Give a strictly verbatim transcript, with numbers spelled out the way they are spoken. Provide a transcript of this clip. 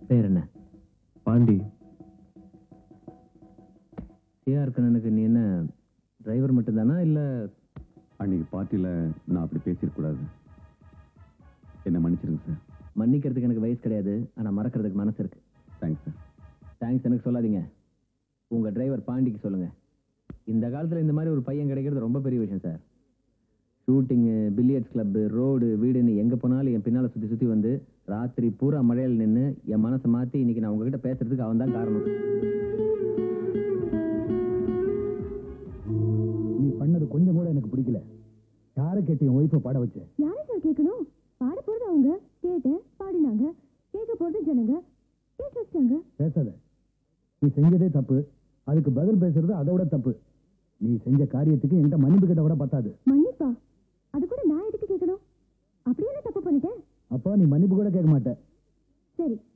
பேர் என்ன? பாண்டி. சிஆர் கண்ணனுக்கு நீ என்ன டிரைவர் மட்டும்தானா இல்ல? அன்னைக்கு பார்ட்டியில் நான் அப்படி பேசியிருக்கூடாது, என்ன மன்னிச்சிருங்க சார். மன்னிக்கிறதுக்கு எனக்கு வயசு கிடையாது, ஆனா மறக்கிறதுக்கு மனசு இருக்கு. Thanks sir. தேங்க்ஸ் எனக்கு சொல்லாதீங்க, உங்க டிரைவர் பாண்டிக்கு சொல்லுங்க. இந்த காலத்துல இந்த மாதிரி ஒரு பையன் கிடைக்கிறது ரொம்ப பெரிய விஷயம் sir. Shooting, billiards club, road, வீடுன்னு எங்க போனாலும் என் பின்னால சுத்தி சுத்தி வந்து ராத்திரி பூரா மழையில் நின்று என் மனசை மாத்தி இன்னைக்கு நான் உங்ககிட்ட பேசுறதுக்கு அவன் தான் காரணம். நீ பண்ணது கொஞ்சம் கூட எனக்கு பிடிக்கல. யாரை கேட்டு என் ஒய்ஃபை பாட வச்ச? யாரை சார் கேட்கணும்? பாட போறது அவங்க, கேட்டேன், பாடினாங்க. கேட்க போறது ஜனங்க, கேட்க வச்சாங்க. பேசாத, நீ செஞ்சதே தப்பு, அதுக்கு பதில் பேசுறது அதோட தப்பு. நீ செஞ்ச காரியத்துக்கு என்கிட்ட மன்னிப்பு கிட்ட கூட பத்தாது. மன்னிப்பா? அது கூட நான் எதுக்கு கேட்கணும்? அப்படியே தப்பு பண்ணிட்டேன். அப்போ நீ மன்னிப்பு கூட கேட்க மாட்ட. சரி,